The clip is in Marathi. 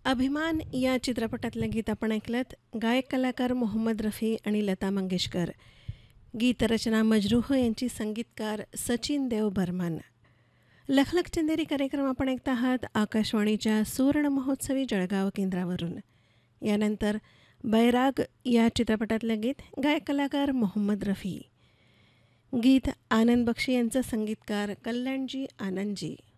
अभिमान या चित्रपटातलं गीत आपण ऐकलत. गायक कलाकार मोहम्मद रफी आणि लता मंगेशकर. गीतरचना मजरूह यांची, संगीतकार सचिन देव बर्मन. लखलख चंदेरी कार्यक्रम आपण ऐकत आहात आकाशवाणीच्या सुवर्ण महोत्सवी जळगाव केंद्रावरून. यानंतर बैराग या चित्रपटातलं गीत, गायक कलाकार मोहम्मद रफी. गीत आनंद बक्षी यांचं, संगीतकार कल्याणजी आनंदजी.